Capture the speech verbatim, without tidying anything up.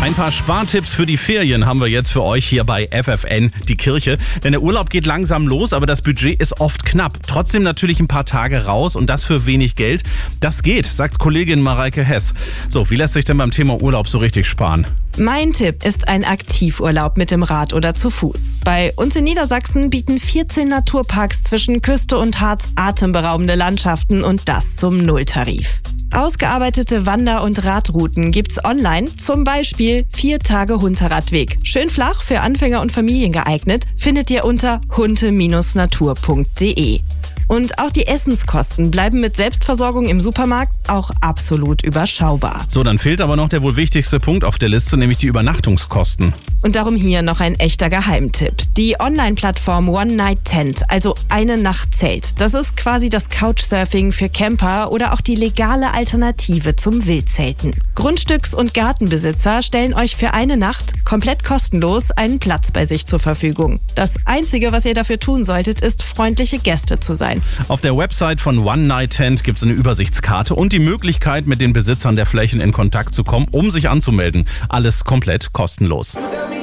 Ein paar Spartipps für die Ferien haben wir jetzt für euch hier bei F F N, die Kirche. Denn der Urlaub geht langsam los, aber das Budget ist oft knapp. Trotzdem natürlich ein paar Tage raus und das für wenig Geld. Das geht, sagt Kollegin Mareike Hess. So, wie lässt sich denn beim Thema Urlaub so richtig sparen? Mein Tipp ist ein Aktivurlaub mit dem Rad oder zu Fuß. Bei uns in Niedersachsen bieten vierzehn Naturparks zwischen Küste und Harz atemberaubende Landschaften und das zum Nulltarif. Ausgearbeitete Wander- und Radrouten gibt's online, zum Beispiel vier Tage Hunterradweg. Schön flach, für Anfänger und Familien geeignet, findet ihr unter hunte natur punkt de. Und auch die Essenskosten bleiben mit Selbstversorgung im Supermarkt auch absolut überschaubar. So, dann fehlt aber noch der wohl wichtigste Punkt auf der Liste, nämlich die Übernachtungskosten. Und darum hier noch ein echter Geheimtipp. Die Online-Plattform One Night Tent, also eine Nacht Zelt. Das ist quasi das Couchsurfing für Camper oder auch die legale Alternative zum Wildzelten. Grundstücks- und Gartenbesitzer stellen euch für eine Nacht komplett kostenlos einen Platz bei sich zur Verfügung. Das Einzige, was ihr dafür tun solltet, ist, freundliche Gäste zu sein. Auf der Website von One Night Tent gibt es eine Übersichtskarte und die Möglichkeit, mit den Besitzern der Flächen in Kontakt zu kommen, um sich anzumelden. Alles komplett kostenlos.